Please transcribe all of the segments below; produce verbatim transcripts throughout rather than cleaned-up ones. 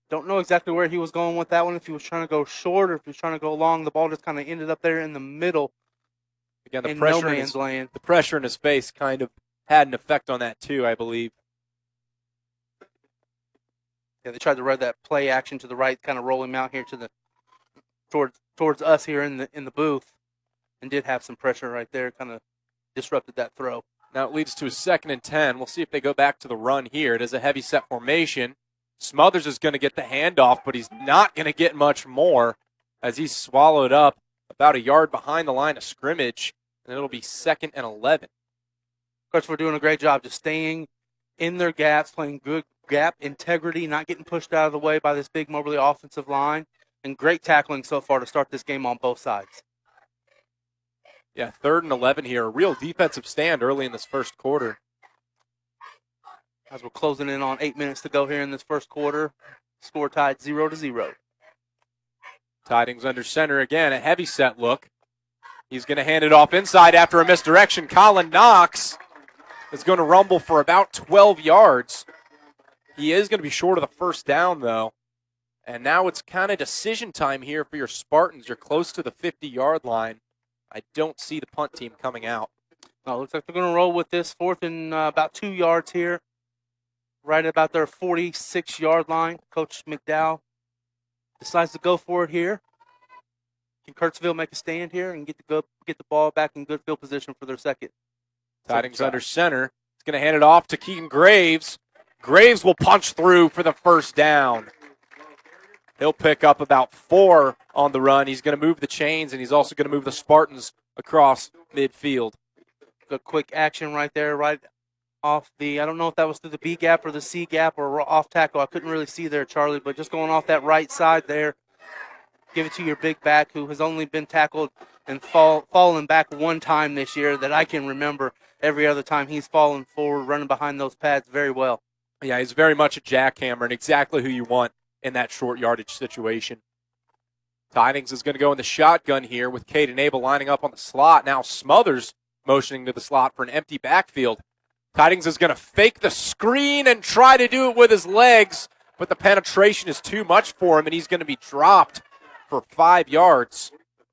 Don't know exactly where he was going with that one, if he was trying to go short or if he was trying to go long. The ball just kind of ended up there in the middle. Again, the in no pressure in man's his land. the pressure in his face kind of had an effect on that too, I believe. Yeah, they tried to run that play action to the right, kind of roll him out here to the towards towards us here in the in the booth, and did have some pressure right there, kind of disrupted that throw. Now it leads to a second and ten. We'll see if they go back to the run here. It is a heavy set formation. Smothers is going to get the handoff, but he's not going to get much more as he's swallowed up about a yard behind the line of scrimmage, and it'll be second and eleven. Coach, we're doing a great job just staying in their gaps, playing good gap integrity, not getting pushed out of the way by this big Moberly offensive line, and great tackling so far to start this game on both sides. Yeah, third and eleven here. A real defensive stand early in this first quarter. As we're closing in on eight minutes to go here in this first quarter, score tied zero to zero. Tidings under center again, a heavy set look. He's going to hand it off inside after a misdirection. Colin Knox is going to rumble for about twelve yards. He is going to be short of the first down, though. And now it's kind of decision time here for your Spartans. You're close to the fifty-yard line. I don't see the punt team coming out. No, looks like they're going to roll with this fourth and uh, about two yards here, right about their forty-six-yard line. Coach McDowell decides to go for it here. Can Kirksville make a stand here and get the go, get the ball back in good field position for their second? Tidings under center. He's going to hand it off to Keaton Graves. Graves will punch through for the first down. He'll pick up about four on the run. He's going to move the chains, and he's also going to move the Spartans across midfield. Good quick action right there, right off the, I don't know if that was through the B gap or the C gap or off tackle. I couldn't really see there, Charlie, but just going off that right side there. Give it to your big back who has only been tackled and fall, fallen back one time this year that I can remember. Every other time he's fallen forward, running behind those pads very well. Yeah, he's very much a jackhammer and exactly who you want in that short yardage situation. Tidings is going to go in the shotgun here with Caden Abel lining up on the slot. Now Smothers motioning to the slot for an empty backfield. Tidings is going to fake the screen and try to do it with his legs, but the penetration is too much for him, and he's going to be dropped for five yards.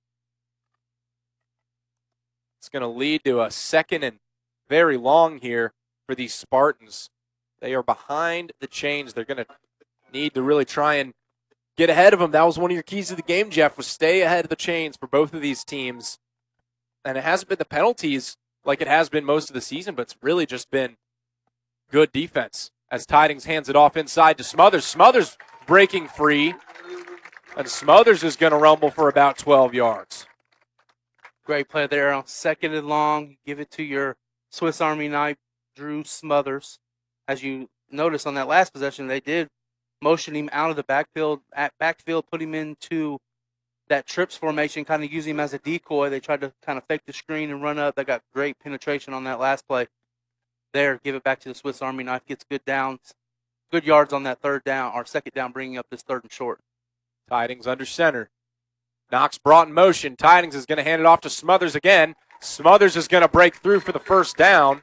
It's going to lead to a second and very long here for these Spartans. They are behind the chains. They're going to need to really try and get ahead of them. That was one of your keys to the game, Jeff, was stay ahead of the chains for both of these teams. And it hasn't been the penalties like it has been most of the season, but it's really just been good defense as Tidings hands it off inside to Smothers. Smothers breaking free, and Smothers is going to rumble for about twelve yards. Great play there on second and long. Give it to your Swiss Army knife, Drew Smothers. As you notice on that last possession, they did motion him out of the backfield, at backfield, put him into that trips formation, kind of use him as a decoy. They tried to kind of fake the screen and run up. They got great penetration on that last play. There, give it back to the Swiss Army knife, gets good downs, good yards on that third down, or second down, bringing up this third and short. Tidings under center. Knox brought in motion. Tidings is going to hand it off to Smothers again. Smothers is going to break through for the first down.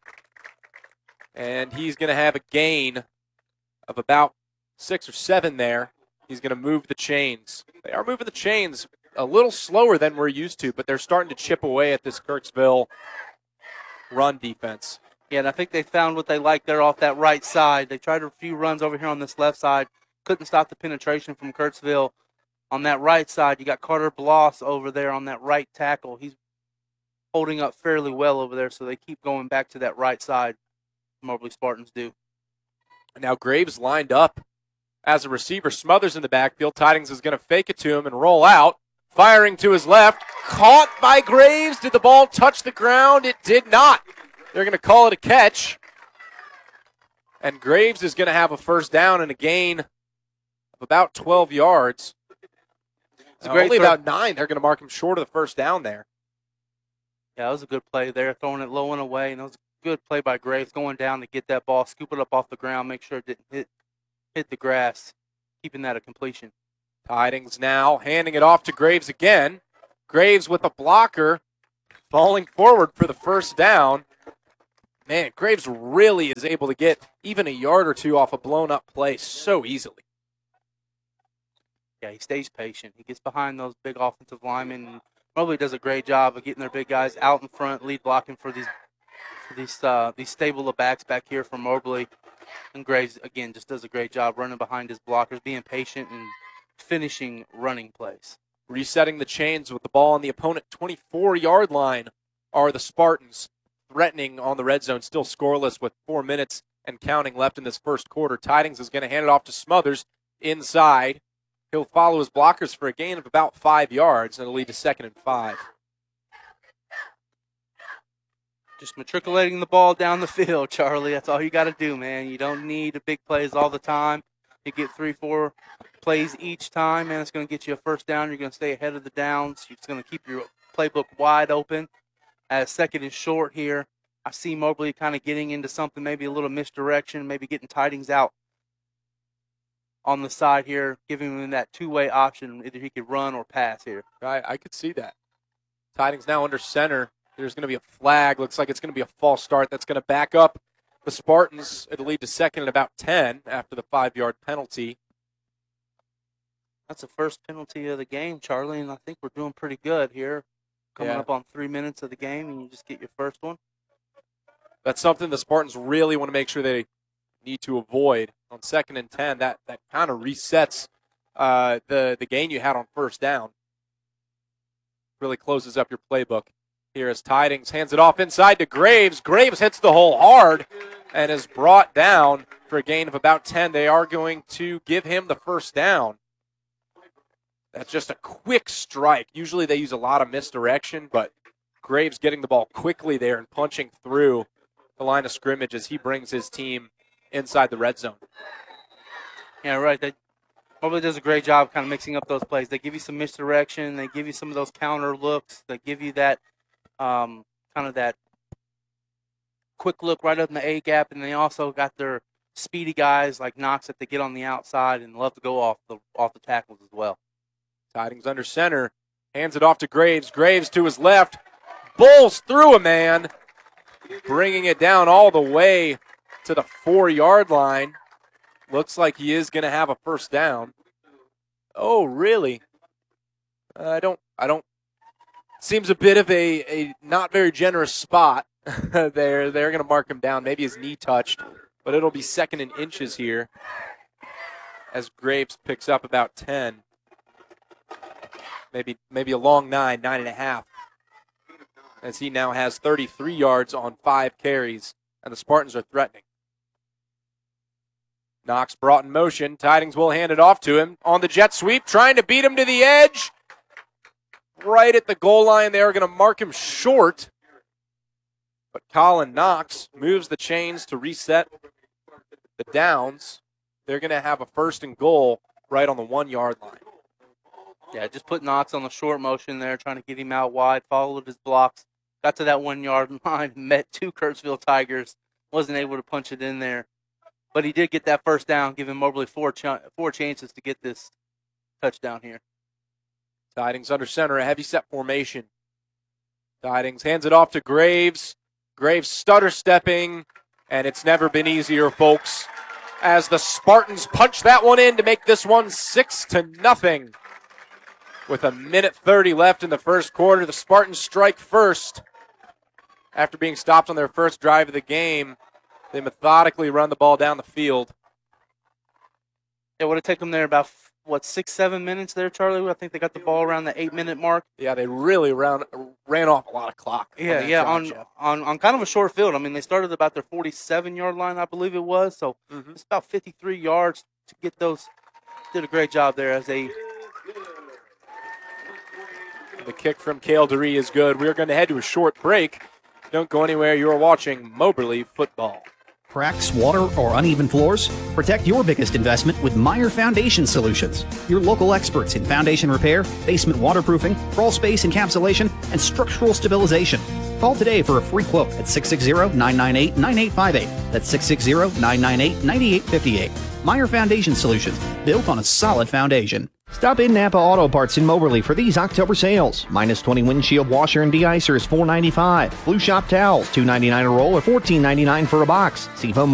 And he's going to have a gain of about six or seven there. He's going to move the chains. They are moving the chains a little slower than we're used to, but they're starting to chip away at this Kirksville run defense. Yeah, and I think they found what they like there off that right side. They tried a few runs over here on this left side. Couldn't stop the penetration from Kirksville. On that right side, you got Carter Bloss over there on that right tackle. He's holding up fairly well over there, so they keep going back to that right side. Moberly Spartans do. Now Graves lined up as a receiver. Smothers in the backfield. Tidings is going to fake it to him and roll out. Firing to his left. Caught by Graves. Did the ball touch the ground? It did not. They're going to call it a catch. And Graves is going to have a first down and a gain of about twelve yards. It's great only throw. about nine. They're going to mark him short of the first down there. Yeah, that was a good play there, throwing it low and away. And that was a good play by Graves, going down to get that ball, scoop it up off the ground, make sure it didn't hit, hit the grass, keeping that a completion. Tidings now handing it off to Graves again. Graves with a blocker, falling forward for the first down. Man, Graves really is able to get even a yard or two off a blown-up play so easily. Yeah, he stays patient. He gets behind those big offensive linemen and Mobley does a great job of getting their big guys out in front, lead blocking for these for these uh, these stable of backs back here from Mobley. And Graves, again, just does a great job running behind his blockers, being patient and finishing running plays. Resetting the chains with the ball on the opponent twenty-four-yard line are the Spartans, threatening on the red zone, still scoreless with four minutes and counting left in this first quarter. Tidings is going to hand it off to Smothers inside. He'll follow his blockers for a gain of about five yards, and it'll lead to second and five. Just matriculating the ball down the field, Charlie. That's all you got to do, man. You don't need big plays all the time. You get three, four plays each time, and it's going to get you a first down. You're going to stay ahead of the downs. It's going to keep your playbook wide open. As second and short here, I see Mobley kind of getting into something, maybe a little misdirection, maybe getting Tidings out on the side here, giving him that two-way option. Either he could run or pass here. I, I could see that. Tidings now under center. There's going to be a flag. Looks like it's going to be a false start. That's going to back up the Spartans. It'll lead to second and about ten after the five-yard penalty. That's the first penalty of the game, Charlie, and I think we're doing pretty good here. Coming Yeah. up on three minutes of the game, and you just get your first one. That's something the Spartans really want to make sure they need to avoid. On second and ten, that, that kind of resets uh, the, the gain you had on first down. Really closes up your playbook. Here as Tidings hands it off inside to Graves. Graves hits the hole hard and is brought down for a gain of about ten. They are going to give him the first down. That's just a quick strike. Usually they use a lot of misdirection, but Graves getting the ball quickly there and punching through the line of scrimmage as he brings his team inside the red zone. Yeah, right. They Mobley does a great job kind of mixing up those plays. They give you some misdirection. They give you some of those counter looks. They give you that um, kind of that quick look right up in the A gap, and they also got their speedy guys like Knox that they get on the outside and love to go off the off the tackles as well. Tidings under center, hands it off to Graves. Graves to his left, bowls through a man, bringing it down all the way to the four-yard line. Looks like he is going to have a first down. Oh, really? Uh, I don't. I don't. Seems a bit of a, a not very generous spot. They're they're going to mark him down. Maybe his knee touched, but it'll be second and inches here as Graves picks up about ten. Maybe maybe a long nine, nine and a half, as he now has thirty-three yards on five carries, and the Spartans are threatening. Knox brought in motion. Tidings will hand it off to him on the jet sweep, trying to beat him to the edge. Right at the goal line, they are going to mark him short. But Colin Knox moves the chains to reset the downs. They're going to have a first and goal right on the one-yard line. Yeah, just put Knox on the short motion there, trying to get him out wide, followed his blocks, got to that one-yard line, met two Kirksville Tigers, wasn't able to punch it in there. But he did get that first down, giving Mobley four, ch- four chances to get this touchdown here. Tidings under center, a heavy set formation. Tidings hands it off to Graves. Graves stutter stepping, and it's never been easier, folks, as the Spartans punch that one in to make this one six to nothing. With a minute thirty left in the first quarter, the Spartans strike first. After being stopped on their first drive of the game, they methodically run the ball down the field. It would have taken them there about, what, six, seven minutes there, Charlie? I think they got the ball around the eight-minute mark. Yeah, they really ran, ran off a lot of clock. Yeah, on yeah, drive, on, Jeff. on on kind of a short field. I mean, they started about their forty-seven-yard line, I believe it was. So Mhm. it's about fifty-three yards to get those. Did a great job there as they The kick from Cale Duree is good. We're going to head to a short break. Don't go anywhere. You're watching Moberly football. Cracks, water, or uneven floors? Protect your biggest investment with Meyer Foundation Solutions. Your local experts in foundation repair, basement waterproofing, crawl space encapsulation, and structural stabilization. Call today for a free quote at six six zero, nine nine eight, nine eight five eight. That's six six zero, nine nine eight, nine eight five eight. Meyer Foundation Solutions, built on a solid foundation. Stop in Napa Auto Parts in Moberly for these October sales. Minus twenty windshield washer and de-icer is four ninety-five. Blue Shop towels, two ninety-nine a roll or fourteen ninety-nine for a box. Seafoam